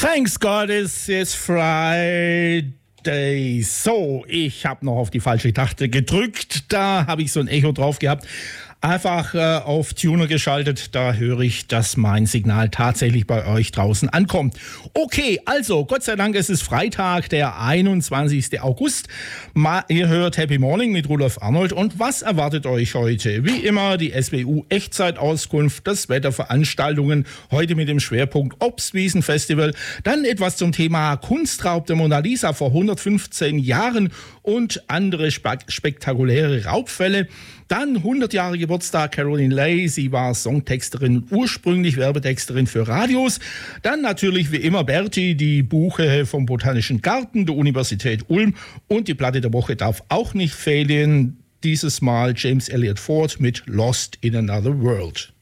Thanks God it's Friday. So, ich habe noch auf die falsche Taste gedrückt. Da habe ich so ein Echo drauf gehabt. Einfach auf Tuner geschaltet, da höre ich, dass mein Signal tatsächlich bei euch draußen ankommt. Okay, also Gott sei Dank, es ist Freitag, der 21. August. Ihr hört Happy Morning mit Rudolf Arnold. Und was erwartet euch heute? Wie immer die SWU-Echtzeitauskunft, das Wetter, Veranstaltungen, heute mit dem Schwerpunkt Obstwiesenfestival. Dann etwas zum Thema Kunstraub der Mona Lisa vor 115 Jahren und andere spektakuläre Raubfälle. Dann 100 Jahre Geburtstag Caroline Lay, sie war Songtexterin und ursprünglich Werbetexterin für Radios. Dann natürlich wie immer Berti, die Buche vom Botanischen Garten der Universität Ulm. Und die Platte der Woche darf auch nicht fehlen, dieses Mal James Elliott Ford mit Lost in Another World.